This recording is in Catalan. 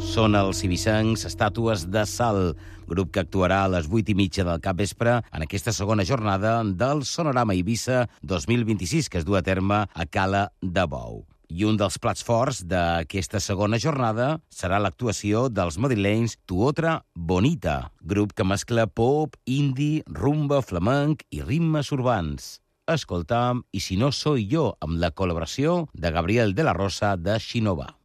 Són els Ibicencs Estàtues de Sal, grup que actuarà a les 8:30 del capvespre en aquesta segona jornada del Sonorama Eivissa 2026, que es du a terme a Cala de Bou. I un dels plats forts d'aquesta segona jornada serà l'actuació dels madrilenys Tuotra Bonita, grup que mescla pop, indie, rumba, flamenc i ritmes urbans. Escoltam I si no soy yo, amb la col·laboració de Gabriel de la Rosa de Xinova.